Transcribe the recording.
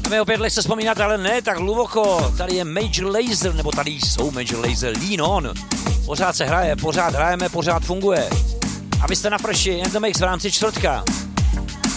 A my opět lehce vzpomínat, ale ne tak hluboko. Tady je Major Lazer, nebo tady jsou Major Lazer, Lean On. Pořád se hraje, pořád hrajeme, pořád funguje. A vy jste na Freshi, End the Mix v rámci čtvrtka.